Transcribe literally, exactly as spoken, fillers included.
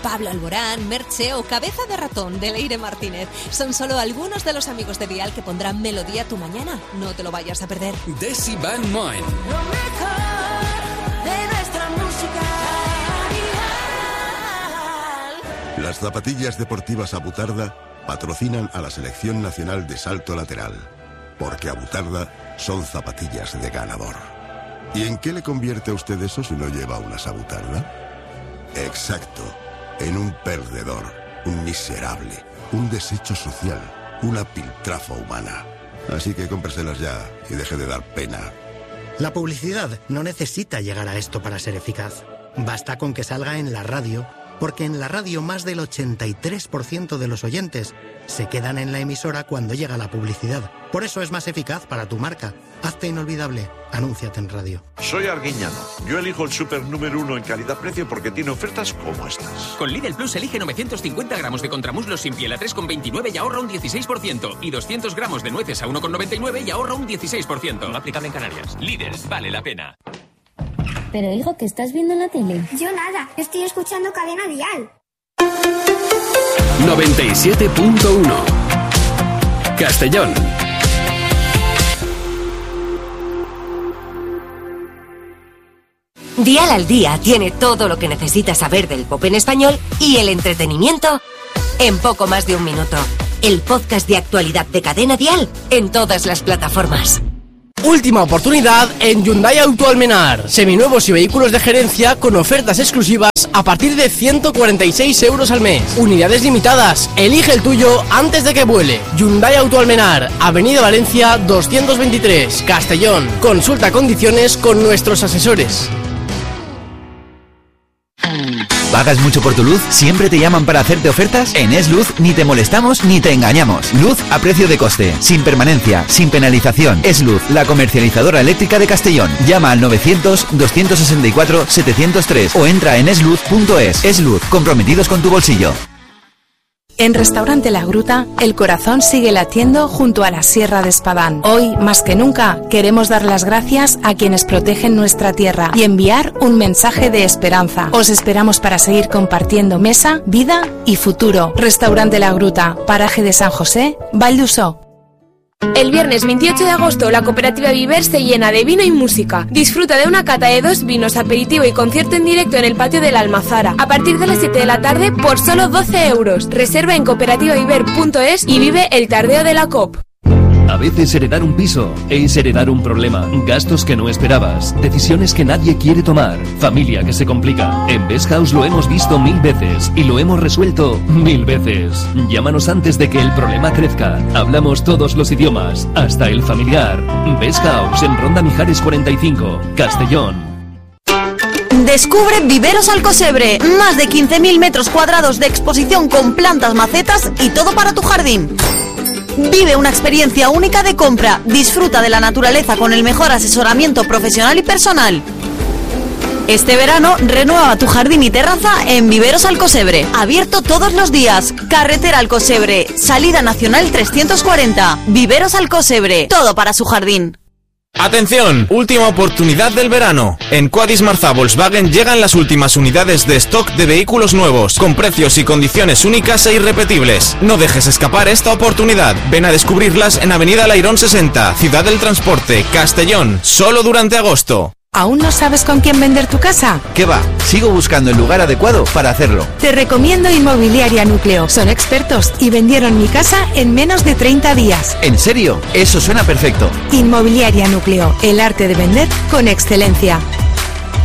Pablo Alborán, Merche o Cabeza de Ratón de Leire Martínez. Son solo algunos de los amigos de Dial que pondrán melodía a tu mañana. No te lo vayas a perder. Desi Band Moin. Lo mejor de nuestra música. Las zapatillas deportivas Abutarda patrocinan a la Selección Nacional de Salto Lateral, porque Abutarda son zapatillas de ganador. ¿Y en qué le convierte a usted eso si no lleva unas Abutarda? Exacto, en un perdedor, un miserable, un desecho social, una piltrafa humana. Así que cómpreselas ya y deje de dar pena. La publicidad no necesita llegar a esto para ser eficaz. Basta con que salga en la radio, porque en la radio más del ochenta y tres por ciento de los oyentes se quedan en la emisora cuando llega la publicidad. Por eso es más eficaz para tu marca. Hazte inolvidable. Anúnciate en radio. Soy Arguiñano. Yo elijo el super número uno en calidad-precio porque tiene ofertas como estas. Con Lidl Plus elige novecientos cincuenta gramos de contramuslos sin piel a tres con veintinueve y ahorra un dieciséis por ciento. Y doscientos gramos de nueces a uno con noventa y nueve y ahorra un dieciséis por ciento. No aplicable en Canarias. Lidl, vale la pena. Pero hijo, ¿qué estás viendo en la tele? Yo nada, estoy escuchando Cadena Dial. noventa y siete punto uno Castellón. Dial al Día tiene todo lo que necesitas saber del pop en español y el entretenimiento en poco más de un minuto. El podcast de actualidad de Cadena Dial en todas las plataformas. Última oportunidad en Hyundai Auto Almenar. Seminuevos y vehículos de gerencia con ofertas exclusivas a partir de ciento cuarenta y seis euros al mes. Unidades limitadas. Elige el tuyo antes de que vuele. Hyundai Auto Almenar, Avenida Valencia doscientos veintitrés, Castellón. Consulta condiciones con nuestros asesores. ¿Pagas mucho por tu luz? ¿Siempre te llaman para hacerte ofertas? En Es Luz ni te molestamos ni te engañamos. Luz a precio de coste, sin permanencia, sin penalización. Es Luz, la comercializadora eléctrica de Castellón. Llama al novecientos, doscientos sesenta y cuatro, setecientos tres o entra en esluz punto es. Es Luz, comprometidos con tu bolsillo. En Restaurante La Gruta, el corazón sigue latiendo junto a la Sierra de Espadán. Hoy, más que nunca, queremos dar las gracias a quienes protegen nuestra tierra y enviar un mensaje de esperanza. Os esperamos para seguir compartiendo mesa, vida y futuro. Restaurante La Gruta, paraje de San José, Val d'Usó. El viernes veintiocho de agosto la cooperativa Viver se llena de vino y música. Disfruta de una cata de dos vinos, aperitivo y concierto en directo en el patio de la Almazara a partir de las siete de la tarde por solo doce euros. Reserva en cooperativa viver punto es y vive el tardeo de la C O P. A veces heredar un piso es heredar un problema, gastos que no esperabas, decisiones que nadie quiere tomar, familia que se complica. En Best House lo hemos visto mil veces y lo hemos resuelto mil veces. Llámanos antes de que el problema crezca. Hablamos todos los idiomas, hasta el familiar. Best House en Ronda Mijares cuarenta y cinco, Castellón. Descubre Viveros Alcosebre, más de quince mil metros cuadrados de exposición con plantas, macetas y todo para tu jardín. Vive una experiencia única de compra, disfruta de la naturaleza con el mejor asesoramiento profesional y personal. Este verano renueva tu jardín y terraza en Viveros Alcosebre, abierto todos los días. Carretera Alcosebre, salida nacional trescientos cuarenta. Viveros Alcosebre, todo para su jardín. Atención, última oportunidad del verano. En Quadis Marza Volkswagen llegan las últimas unidades de stock de vehículos nuevos, con precios y condiciones únicas e irrepetibles. No dejes escapar esta oportunidad. Ven a descubrirlas en Avenida Lairón sesenta, Ciudad del Transporte, Castellón, solo durante agosto. ¿Aún no sabes con quién vender tu casa? ¿Qué va? Sigo buscando el lugar adecuado para hacerlo. Te recomiendo Inmobiliaria Núcleo. Son expertos y vendieron mi casa en menos de treinta días. ¿En serio? Eso suena perfecto. Inmobiliaria Núcleo. El arte de vender con excelencia.